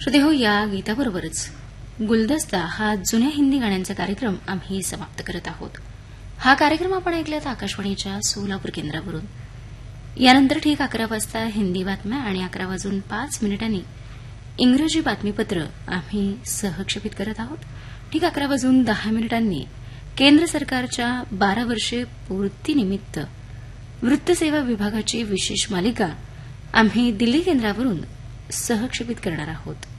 श्रोतेहो, या गीताबरोबरच गुलदस्ता हा जुन्या हिंदी गाण्यांचा कार्यक्रम आम्ही समाप्त करत आहोत. हा कार्यक्रम आपण ऐकलात आकाशवाणीच्या सोलापूर केंद्रावरून. यानंतर ठीक 11 वाजता हिंदी बातम्या आणि 11:05 इंग्रजी बातमीपत्र आम्ही सहक्षेपित करत आहोत. ठीक 11:10 केंद्र सरकारच्या 12 वर्षे पूर्तीनिमित्त वृत्तसेवा विभागाची विशेष मालिका आम्ही दिल्ली केंद्रावरून सहक्षेपित करणार आहोत.